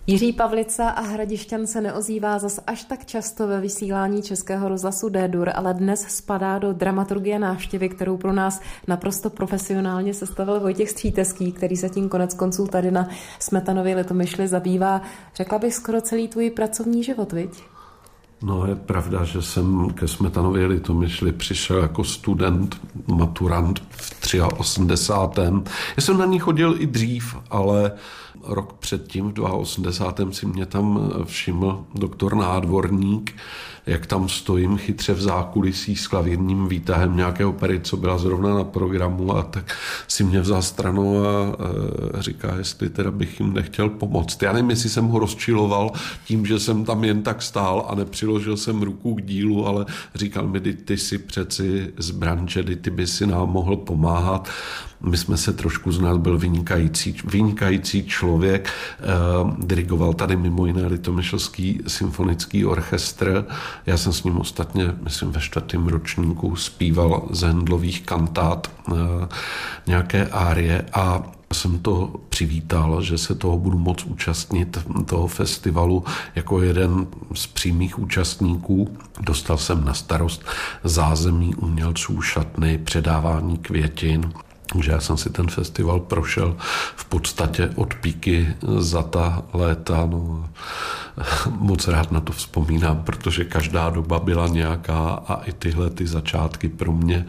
Jiří Pavlica a Hradišťan se neozývá zas až tak často ve vysílání Českého rozhlasu D-dur, ale dnes spadá do dramaturgie návštěvy, kterou pro nás naprosto profesionálně sestavil Vojtěch Stříteský, který se tím konec konců tady na Smetanově Litomyšli zabývá, řekla bych, skoro celý tvůj pracovní život, viď? No, je pravda, že jsem ke Smetanově Litomyšli přišel jako student, maturant v 83. Já jsem na ní chodil i dřív, ale rok předtím, v 82. si mě tam všiml doktor Nádvorník, jak tam stojím chytře v zákulisí s klavírním výtahem nějaké opery, co byla zrovna na programu, a tak si mě vzal stranou a říká, jestli teda bych jim nechtěl pomoct. Já nevím, jestli jsem ho rozčiloval tím, že jsem tam jen tak stál a nepřiložil jsem ruku k dílu, ale říkal mi, ty jsi přeci z branže, ty by si nám mohl pomáhat. My jsme se trošku znali, byl vynikající člověk, dirigoval tady mimo jiné Litomyšlský symfonický orchestr. Já jsem s ním ostatně, myslím, ve 4. ročníku zpíval z Handlových kantát nějaké árie a jsem to přivítal, že se toho budu moct účastnit, toho festivalu, jako jeden z přímých účastníků. Dostal jsem na starost zázemí umělců, šatny, předávání květin. Takže já jsem si ten festival prošel v podstatě od píky za ta léta. No, moc rád na to vzpomínám, protože každá doba byla nějaká a i tyhle ty začátky pro mě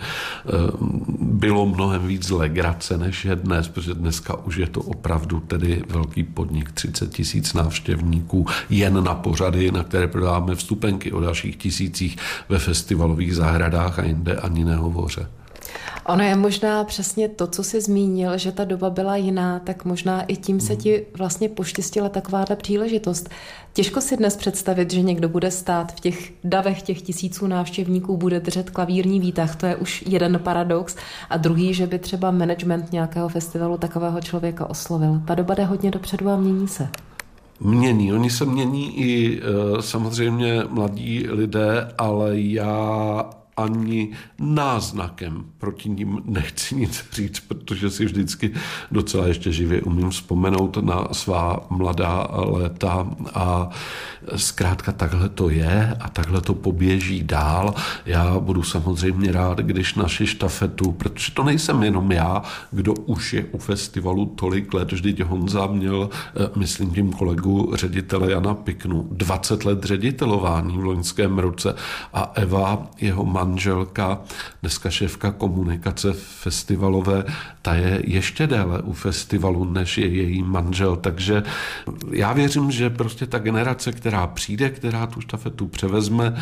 bylo mnohem víc legrace, než je dnes, protože dneska už je to opravdu tedy velký podnik, 30 000 návštěvníků jen na pořady, na které prodáváme vstupenky, o dalších tisících ve festivalových zahradách a jinde ani nehovoře. Ono je možná přesně to, co jsi zmínil, že ta doba byla jiná, tak možná i tím se ti vlastně poštěstila takováhle příležitost. Těžko si dnes představit, že někdo bude stát v těch davech těch tisíců návštěvníků, bude držet klavírní výtah, to je už jeden paradox, a druhý, že by třeba management nějakého festivalu takového člověka oslovil. Ta doba jde hodně dopředu a mění se. Oni se mění i samozřejmě mladí lidé, ale já ani náznakem proti ním nechci nic říct, protože si vždycky docela ještě živě umím vzpomenout na svá mladá léta a zkrátka takhle to je a takhle to poběží dál. Já budu samozřejmě rád, když naši štafetu, protože to nejsem jenom já, kdo už je u festivalu tolik let, vždyť Honza měl, myslím tím kolegu ředitele Jana Piknu, 20 let ředitelování v loňském roce a Eva, jeho manželka, dneska šéfka komunikace festivalové, ta je ještě déle u festivalu, než je její manžel. Takže já věřím, že prostě ta generace, která přijde, která tu štafetu převezme,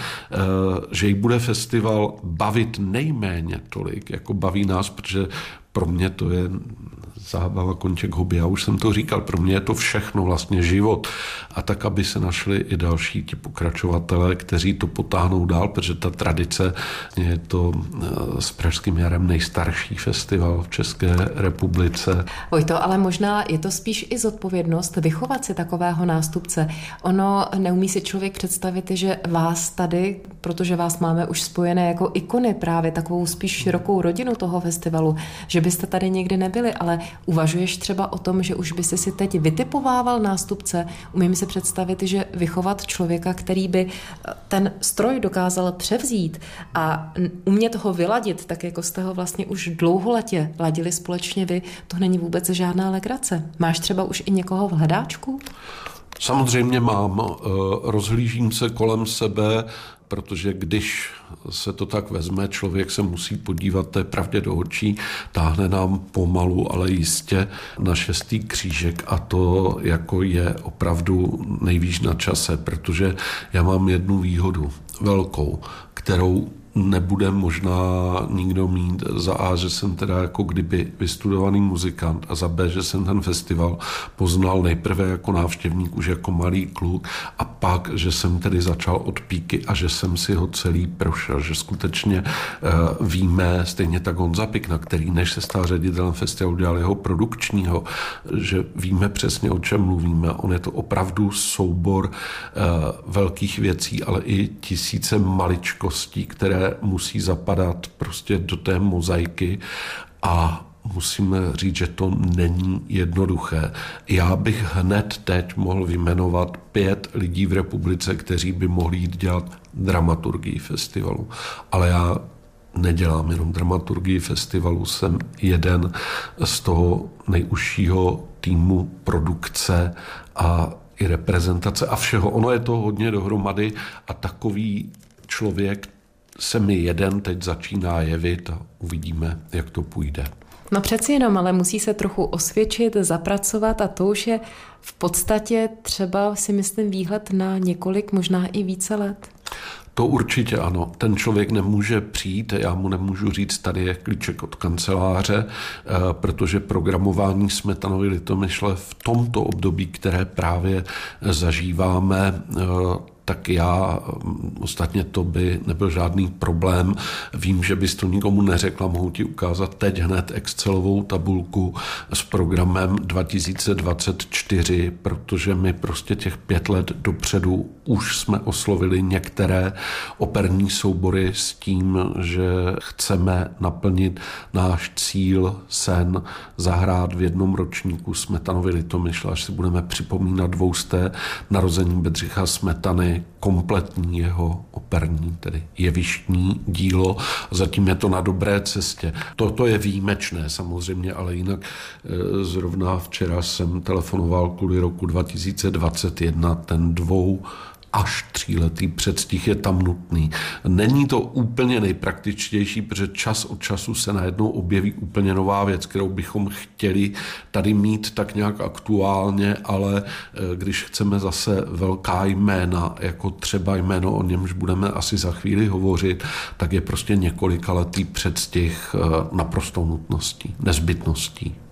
že jí bude festival bavit nejméně tolik, jako baví nás, protože pro mě to je zábava, koníček, hobby. Já už jsem to říkal, pro mě je to všechno vlastně život. A tak, aby se našli i další ti pokračovatelé, kteří to potáhnou dál, protože ta tradice je to s Pražským jarem nejstarší festival v České republice. Vojto, ale možná je to spíš i zodpovědnost vychovat si takového nástupce. Ono neumí si člověk představit, že vás tady, protože vás máme už spojené jako ikony, právě takovou spíš širokou rodinu toho festivalu, že byste tady někdy nebyli, ale uvažuješ třeba o tom, že už by si teď vytipovával nástupce? Umím si představit, že vychovat člověka, který by ten stroj dokázal převzít a umět ho vyladit, tak jako jste ho vlastně už dlouholetě ladili společně vy, to není vůbec žádná legrace. Máš třeba už i někoho v hledáčku? Samozřejmě mám. Rozhlížím se kolem sebe, protože když se to tak vezme, člověk se musí podívat té pravdě do očí, táhne nám pomalu, ale jistě na 6. křížek a to jako je opravdu nejvíc na čase, protože já mám jednu výhodu velkou, kterou nebude možná nikdo mít. Za A, že jsem teda jako kdyby vystudovaný muzikant a za B, že jsem ten festival poznal nejprve jako návštěvník, už jako malý kluk a pak, že jsem tedy začal od píky a že jsem si ho celý prošel, že skutečně víme, stejně tak Honza Pikna, který než se stal ředitelem festivalu, dělal jeho produkčního, že víme přesně, o čem mluvíme. On je to opravdu soubor velkých věcí, ale i tisíce maličkostí, které musí zapadat prostě do té mozaiky a musíme říct, že to není jednoduché. Já bych hned teď mohl vyjmenovat 5 lidí v republice, kteří by mohli jít dělat dramaturgii festivalu. Ale já nedělám jenom dramaturgii festivalu, jsem jeden z toho nejužšího týmu produkce a i reprezentace a všeho. Ono je to hodně dohromady a takový člověk se mi jeden teď začíná jevit a uvidíme, jak to půjde. No přeci jenom, ale musí se trochu osvědčit, zapracovat a to už je v podstatě třeba si myslím výhled na několik, možná i více let. To určitě ano. Ten člověk nemůže přijít, já mu nemůžu říct, tady je klíček od kanceláře, protože programování Smetanovy Litomyšle v tomto období, které právě zažíváme, tak já, ostatně to by nebyl žádný problém. Vím, že bys to nikomu neřekla, mohu ti ukázat teď hned Excelovou tabulku s programem 2024, protože my prostě těch 5 let dopředu už jsme oslovili některé operní soubory s tím, že chceme naplnit náš cíl, sen, zahrát v jednom ročníku Smetanovy Litomyšle, až si budeme připomínat 200. narození Bedřicha Smetany, kompletní jeho operní, tedy jevištní dílo. Zatím je to na dobré cestě. Toto je výjimečné samozřejmě, ale jinak zrovna včera jsem telefonoval kvůli roku 2021, ten 2 až 3letý předstih je tam nutný. Není to úplně nejpraktičtější, protože čas od času se najednou objeví úplně nová věc, kterou bychom chtěli tady mít tak nějak aktuálně, ale když chceme zase velká jména, jako třeba jméno, o němž budeme asi za chvíli hovořit, tak je prostě několikaletý předstih naprostou nutností, nezbytností.